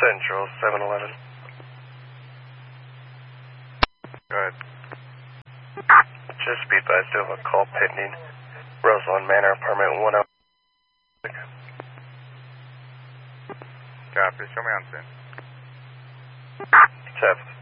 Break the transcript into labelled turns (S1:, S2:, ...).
S1: Central 711.
S2: Go ahead.
S1: Just be advised, do have a call pending. Roseland Manor, apartment 10.
S2: Copy. Show me on scene.
S1: 7.